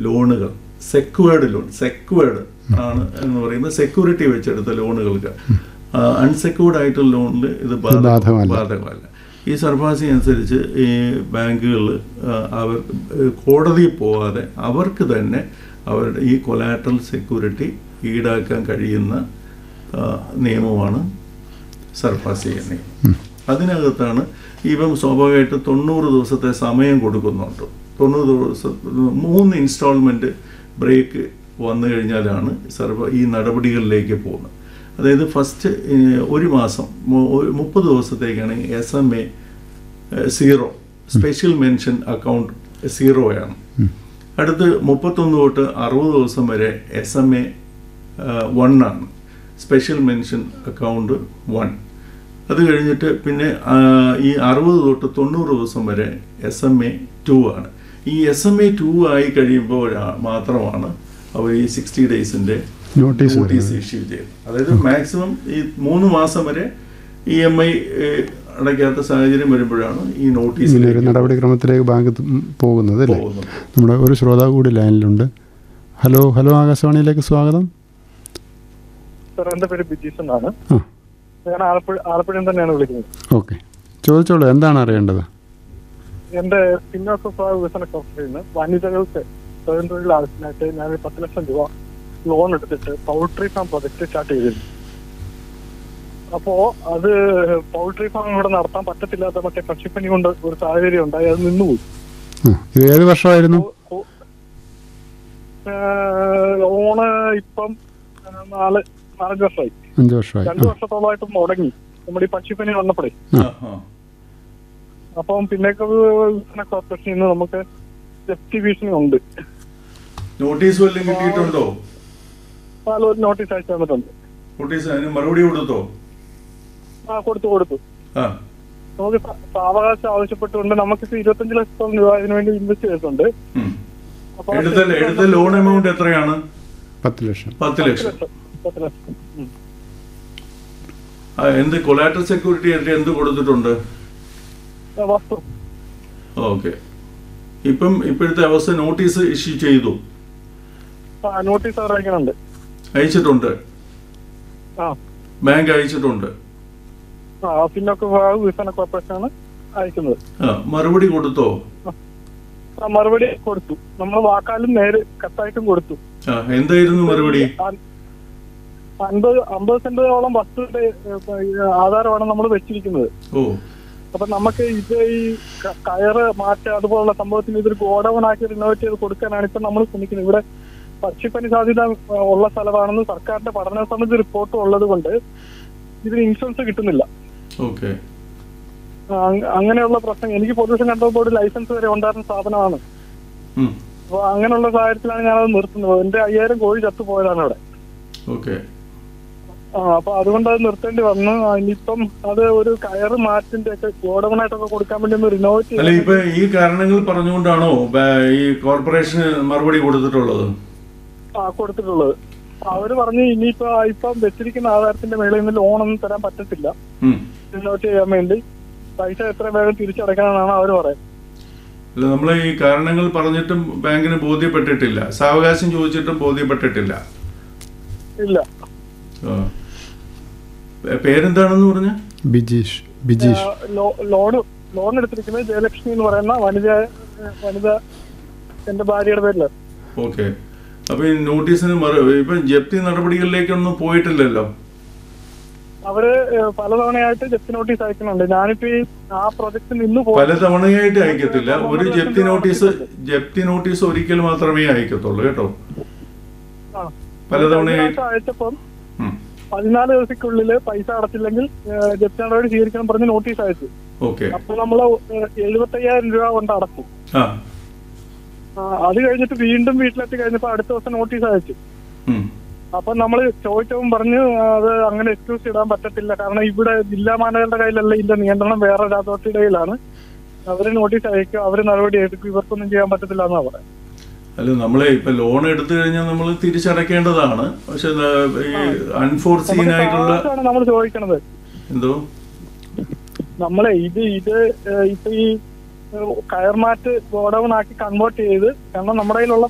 ലോണുകൾ, സെക്വേർഡ് ആണ് എന്ന് പറയുന്നത് സെക്യൂരിറ്റി വെച്ചെടുത്ത ലോണുകൾക്ക്. അൺസെക്യൂർഡ് ആയിട്ടുള്ള ലോണിൽ ഇത് ബാധകമല്ല. ഈ സർഫാസി അനുസരിച്ച് ഈ ബാങ്കുകൾ അവർ കോടതിയിൽ പോകാതെ അവർക്ക് തന്നെ അവരുടെ ഈ കൊലാട്രൽ സെക്യൂരിറ്റി ഈടാക്കാൻ കഴിയുന്ന നിയമമാണ് സർഫാസി നിയമം. അതിനകത്താണ് ഇപ്പം സ്വാഭാവികമായിട്ട് 90 ദിവസത്തെ സമയം കൊടുക്കുന്നുണ്ട്. 90 ദിവസം 3 ഇൻസ്റ്റാൾമെൻറ്റ് ബ്രേക്ക് വന്നു കഴിഞ്ഞാലാണ് ഈ നടപടികളിലേക്ക് പോകുന്നത്. അതായത് ഫസ്റ്റ് 1 മാസം 30 ദിവസത്തേക്കാണ് SMA 0 സ്പെഷ്യൽ മെൻഷൻ അക്കൗണ്ട് 0 ആണ്. അടുത്ത് 31 തൊട്ട് 60 ദിവസം വരെ SMA 1 ആണ്, സ്പെഷ്യൽ മെൻഷൻ അക്കൗണ്ട് 1. അത് കഴിഞ്ഞിട്ട് പിന്നെ ഈ 60 തൊട്ട് 90 ദിവസം വരെ SMA 2 ആണ്. ഈ SMA 2 ആയി കഴിയുമ്പോൾ മാത്രമാണ് അവർ ഈ 60 ഡേയ്സിൻ്റെ നോട്ടീസ് ഇഷ്യൂ ചെയ്യുന്നത്. അതായത് മാക്സിമം ഈ 3 മാസം വരെ EMI അടയ്ക്കാത്ത സാഹചര്യം വരുമ്പോഴാണ് ഈ നോട്ടീസ് നടപടിക്രമത്തിലേക്ക് ബാങ്ക് പോകുന്നത്. നമ്മുടെ ഒരു ശ്രോതാവ് കൂടി ലൈനിലുണ്ട്. ഹലോ ആകാശവാണിയിലേക്ക് സ്വാഗതം. സാർ, എൻ്റെ പേര് ബിജീഷ് എന്നാണ്. ഞാൻ ആലപ്പുഴയിൽ തന്നെയാണ് വിളിക്കുന്നത്. ഓക്കെ, ചോദിച്ചോളൂ, എന്താണ് അറിയേണ്ടത്? എൻ്റെ പിന്നോക്ക വിഭാഗ വികസന കോർപ്പറേഷന് വനിതകൾക്ക് സ്വയം തൊഴിൽ ആവശ്യത്തിനായിട്ട് ഞാൻ 10 ലക്ഷം രൂപ ലോൺ എടുത്തിട്ട് പൗൾട്രി ഫാം പ്രൊജക്ട് സ്റ്റാർട്ട് ചെയ്തിരുന്നു. അപ്പോ അത് പൗൾട്രി ഫാം ഇവിടെ നടത്താൻ പറ്റത്തില്ലാത്ത മറ്റേ പക്ഷിപ്പനി കൊണ്ട് ഒരു സാഹചര്യം ഉണ്ടായി, അത് നിന്നുപോയി. ഇത് ഏത് വർഷമായിരുന്നു ലോണ്? ഇപ്പം 4-5 വർഷമായി. 5 വർഷമായി. 2 വർഷത്തോളമായിട്ട് മുടങ്ങി നമ്മുടെ ഈ പക്ഷിപ്പനി വന്നപ്പോഴേ. അപ്പം പിന്നേക്ക് കോർപ്പറേഷനിൽ നിന്ന് നമുക്ക് ജപ്തി ഭീഷണി ഉണ്ട്. നോട്ടീസ് വല്ലതും കിട്ടിയിട്ടുണ്ടോ? നോട്ടീസ് അയച്ചു തന്നിട്ടുണ്ട്. മറുപടി കൊടുത്തോ? കൊടുത്തു. നമുക്ക് സാവകാശം ആവശ്യപ്പെട്ടുകൊണ്ട് നമുക്കിപ്പോ 25 ലക്ഷം രൂപ ഇതിനു വേണ്ടി ഇൻവെസ്റ്റ് ചെയ്തിട്ടുണ്ട്. എടുത്ത ലോൺ എമൗണ്ട് എത്രയാണ്? 10 ലക്ഷം. 10 ലക്ഷം. എന്ത് കൊലാട്രൽ സെക്യൂരിറ്റി എന്ത് കൊടുത്തിട്ടുണ്ട്? വസ്തു. ഓക്കെ. ഇപ്പോഴത്തെ അവസ്ഥ നോട്ടീസ് ഇഷ്യൂ ചെയ്തു? നോട്ടീസ് അയക്കുന്നുണ്ട്. അയച്ചിട്ടുണ്ട്? ബാങ്ക് അയച്ചിട്ടുണ്ട്? പിന്നൊക്കെ വികസന കോർപ്പറേഷനാണ് അയക്കുന്നത്. മറുപടി കൊടുത്തോ? മറുപടി കൊടുത്തു. നമ്മൾ വാക്കാലും നേര് കത്തായിട്ടും കൊടുത്തു. എന്തായിരുന്നു മറുപടി? 50 സെന്റോളം വസ്തുവിന്റെ ആധാരമാണ് നമ്മൾ വെച്ചിരിക്കുന്നത്. അപ്പൊ നമുക്ക് ഇത് ഈ കയറ് മാറ്റം അതുപോലുള്ള സംഭവത്തിന് ഇതൊരു ഗോഡൌൺ ആക്കി റിനോവേറ്റ് ചെയ്ത് കൊടുക്കാനാണ് ഇപ്പൊ നമ്മൾ ശ്രമിക്കുന്നത്. ഇവിടെ പക്ഷിപ്പനി സാധ്യത ഉള്ള സ്ഥലമാണെന്ന് സർക്കാരിന്റെ പഠന സമിതി റിപ്പോർട്ട് ഉള്ളത് കൊണ്ട് ഇതിന് ഇൻഷുറൻസ് കിട്ടുന്നില്ല. അങ്ങനെയുള്ള പ്രശ്നം. എനിക്ക് പൊല്യൂഷൻ കൺട്രോൾ ബോർഡ് ലൈസൻസ് വരെ ഉണ്ടായിരുന്ന സ്ഥാപനമാണ്. അപ്പൊ അങ്ങനെയുള്ള സാഹചര്യത്തിലാണ് ഞാനത് നിർത്തുന്നത്. എന്റെ 5000 കോഴി ചത്തുപോയതാണ് അവിടെ. അപ്പൊ അതുകൊണ്ട് അത് നിർത്തേണ്ടി വന്നു. ഇനിയിപ്പം അത് ഒരു കയറ് മാറ്റിന്റെ ഒക്കെ ഗോഡൌണായിട്ടൊക്കെ കൊടുക്കാൻ വേണ്ടി ഒന്ന് റിനോവേറ്റ് ചെയ്യും. ഇപ്പൊ ഈ കാരണങ്ങൾ പറഞ്ഞുകൊണ്ടാണോ ഈ കോർപ്പറേഷന് മറുപടി കൊടുത്തിട്ടുള്ളത്? കൊടുത്തിട്ടുള്ളത്. അവര് പറഞ്ഞു ഇപ്പം വെച്ചിരിക്കുന്ന ആധാരത്തിന്റെ മേളിൽ നിന്ന് ലോണൊന്നും തരാൻ പറ്റത്തില്ല, റിനോവേറ്റ് ചെയ്യാൻ വേണ്ടി പൈസ എത്ര വേഗം തിരിച്ചടക്കാനാണ് അവര് പറയുന്നത്. നമ്മള് ഈ കാരണങ്ങൾ പറഞ്ഞിട്ടും ബാങ്കിന് ബോധ്യപ്പെട്ടിട്ടില്ല, സാവകാശം ചോദിച്ചിട്ടും ബോധ്യപ്പെട്ടിട്ടില്ല. ഇല്ല. പേരെന്താണെന്ന് പറഞ്ഞ? ബിജീഷ്. ലോൺ എടുത്തിരിക്കുന്നത് ജയലക്ഷ്മി എന്ന് പറയുന്ന വനിത എന്റെ ഭാര്യയുടെ പേരില്. ഓക്കെ. അപ്പൊ ഈ നോട്ടീസിന് ഇപ്പൊ ജപ്തി നടപടികളിലേക്കൊന്നും പോയിട്ടില്ലല്ലോ? അവര് പലതവണയായിട്ട് ജപ്തി നോട്ടീസ് അയക്കുന്നുണ്ട്. ഞാനിപ്പോ ആ പ്രൊജക്ട് നിന്ന് പലതവണയായിട്ട് അയക്കത്തില്ല. ഒരു ജപ്തി നോട്ടീസ് ഒരിക്കൽ മാത്രമേ അയക്കത്തുള്ളൂ കേട്ടോ. പലതവണയായിട്ട് അയച്ചപ്പം 14 ദിവസത്തിനുള്ളിൽ പൈസ അടച്ചില്ലെങ്കിൽ ജപ്തി നടപടി സ്വീകരിക്കണം പറഞ്ഞ് നോട്ടീസ് അയച്ചു. അപ്പൊ നമ്മള് 75,000 രൂപ കൊണ്ട് അടച്ചു. അത് കഴിഞ്ഞിട്ട് വീണ്ടും വീട്ടിലെത്തി കഴിഞ്ഞപ്പോ അടുത്ത ദിവസം നോട്ടീസ് അയച്ചു. അപ്പൊ നമ്മള് ചോദിച്ചവും പറഞ്ഞ് അത് അങ്ങനെ എക്സ്ക്യൂസ് ഇടാൻ പറ്റത്തില്ല, കാരണം ഇവിടെ ജില്ലാ മാനേജറുടെ കയ്യിലല്ല, ഇതിന്റെ നിയന്ത്രണം വേറെ അതോറിറ്റിയുടെ കയ്യിലാണ്. അവര് നോട്ടീസ് അയക്കും, അവര് നടപടി എടുക്കും, ഇവർക്കൊന്നും ചെയ്യാൻ പറ്റത്തില്ല എന്നാ പറയാം. അല്ല, നമ്മളെ ഇപ്പൊ ലോൺ എടുത്തു കഴിഞ്ഞാൽ നമ്മൾ തിരിച്ചടക്കേണ്ടതാണ്. പക്ഷെ ഈ അൺഫോർസീൻ ആയിട്ടുള്ള നമ്മൾ ചോദിക്കണത് എന്തോ നമ്മളെ ഇപ്പൊ ഈ കയർമാറ്റ് ഗോഡൌൺ ആക്കി കൺവേർട്ട് ചെയ്ത്, കാരണം നമ്മുടെ കയ്യിലുള്ള